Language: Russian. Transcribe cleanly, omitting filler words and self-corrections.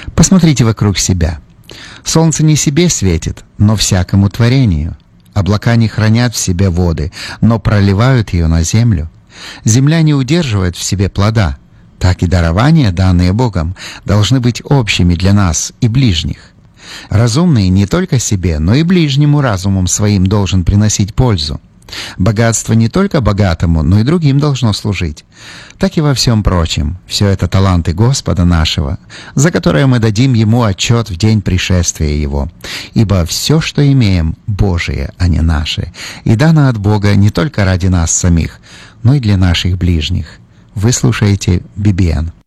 Посмотрите вокруг себя. Солнце не себе светит, но всякому творению. Облака не хранят в себе воды, но проливают ее на землю. Земля не удерживает в себе плода. Так и дарования, данные Богом, должны быть общими для нас и ближних. Разумный не только себе, но и ближнему разумом своим должен приносить пользу. Богатство не только богатому, но и другим должно служить. Так и во всем прочем. Все это таланты Господа нашего, за которые мы дадим Ему отчет в день пришествия Его. Ибо все, что имеем, Божие, а не наше, и дано от Бога не только ради нас самих, но и для наших ближних. Вы слушаете BBN.